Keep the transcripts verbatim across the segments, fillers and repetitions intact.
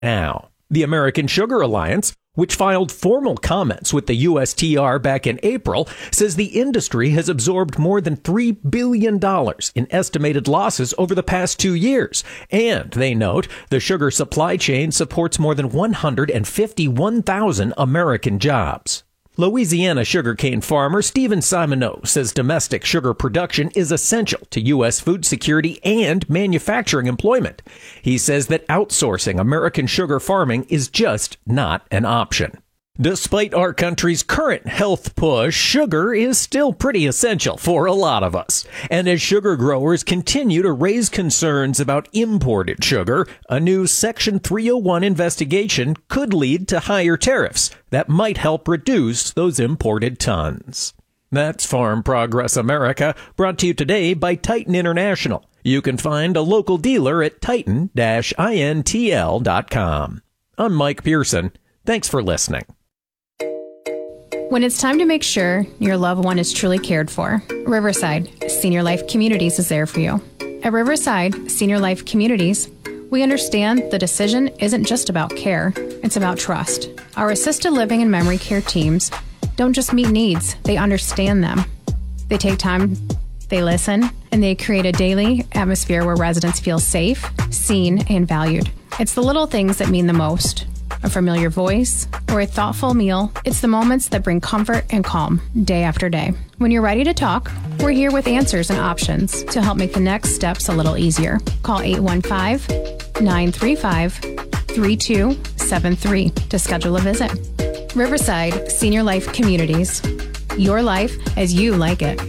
now. The American Sugar Alliance, which filed formal comments with the U S T R back in April, says the industry has absorbed more than three billion dollars in estimated losses over the past two years. And, they note, the sugar supply chain supports more than one hundred fifty-one thousand American jobs. Louisiana sugarcane farmer Stephen Simoneau says domestic sugar production is essential to U S food security and manufacturing employment. He says that outsourcing American sugar farming is just not an option. Despite our country's current health push, sugar is still pretty essential for a lot of us. And as sugar growers continue to raise concerns about imported sugar, a new Section three oh one investigation could lead to higher tariffs that might help reduce those imported tons. That's Farm Progress America, brought to you today by Titan International. You can find a local dealer at titan dash intl dot com. I'm Mike Pearson. Thanks for listening. When it's time to make sure your loved one is truly cared for, Riverside Senior Life Communities is there for you. At Riverside Senior Life Communities, we understand the decision isn't just about care, it's about trust. Our assisted living and memory care teams don't just meet needs, they understand them. They take time, they listen, and they create a daily atmosphere where residents feel safe, seen, and valued. It's the little things that mean the most. A familiar voice, or a thoughtful meal. It's the moments that bring comfort and calm day after day. When you're ready to talk, we're here with answers and options to help make the next steps a little easier. Call eight one five, nine three five, three two seven three to schedule a visit. Riverside Senior Life Communities. Your life as you like it.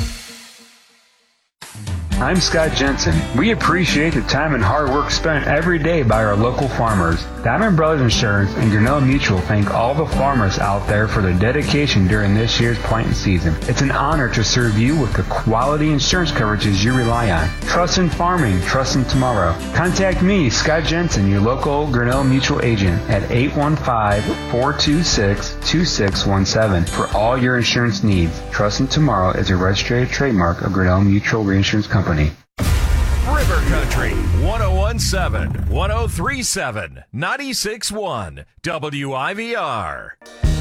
I'm Scott Jensen. We appreciate the time and hard work spent every day by our local farmers. Diamond Brothers Insurance and Grinnell Mutual thank all the farmers out there for their dedication during this year's planting season. It's an honor to serve you with the quality insurance coverages you rely on. Trust in farming, trust in tomorrow. Contact me, Scott Jensen, your local Grinnell Mutual agent at eight one five, four two six, two six one seven for all your insurance needs. Trust in tomorrow is a registered trademark of Grinnell Mutual Reinsurance Company. River Country, one oh one point seven, one oh three point seven, ninety-six point one, W I V R.